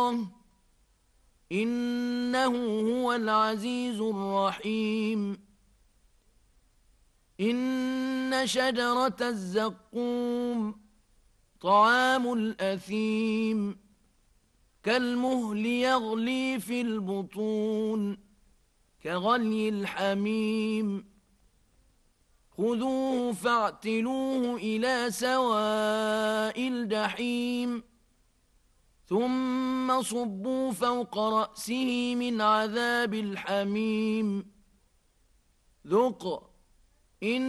إنه هو العزيز الرحيم إن شجرة الزقوم طعام الأثيم كالمهل يغلي في البطون كغلي الحميم خذوه فاعتلوه إلى سواء الجحيم ثم صبوا فوق رأسه من عذاب الحميم ذق